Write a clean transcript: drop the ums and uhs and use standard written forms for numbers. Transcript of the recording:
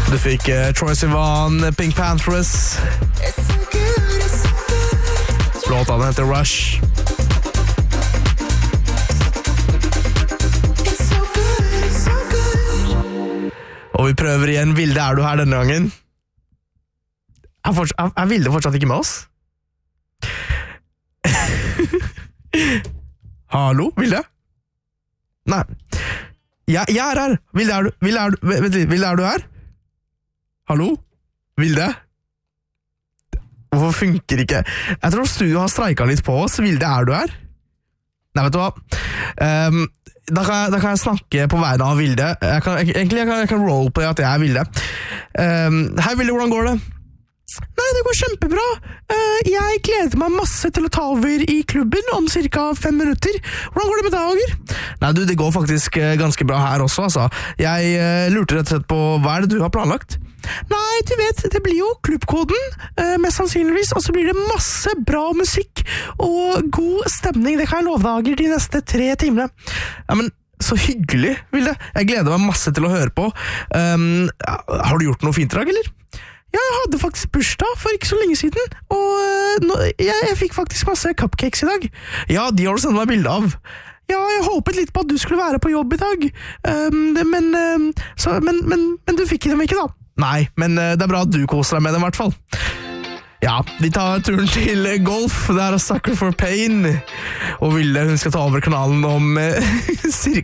Du fikk Troye Sivan, Pink Panthers. Låta den heter Rush. Og vi prøver igjen. Vilde, er du her denne gangen? Er Vilde fortsatt ikke med oss? Hallo, Vilde? Nei. Jeg er her. Vilde, er du her? Hallo? Vilde? Hvorfor funker ikke? Jeg tror studio har streiket litt på oss. Vilde, er du her? Nei, vet du hva? Da kan jeg snakke på vegne av Vilde. Jeg kan roleplay at jeg er Vilde. Hei Vilde, hvordan går det? Nei, det går kjempebra. Jeg gleder meg masse til å ta over i klubben om cirka 5 minutter. Hvordan går det med deg, Ager? Nei, du, det går faktisk ganske bra her også, altså. Jeg lurte rett og slett på hva er det du har planlagt? Nei, du vet, det blir jo klubbkoden, mest sannsynligvis, og så blir det masse bra musikk og god stemning. Det kan jeg love deg, Ager, de neste 3 timene. Ja, men så hyggelig, Vilde. Jeg gleder meg masse til å høre på. Har du gjort noe fint i dag, eller? Ja, jeg hadde faktisk bursdag for ikke så lenge siden, og jeg fikk faktisk masse cupcakes i dag. Ja, de har du sendt meg bilde av. Ja, jeg håpet litt på at du skulle være på jobb i dag, men du fikk dem ikke da. Nei, men det er bra at du koser deg med dem i hvert fall. Ja, vi tar turen til golf. Det er Sucker for Pain. Og Vilde, hun skal ta over kanalen om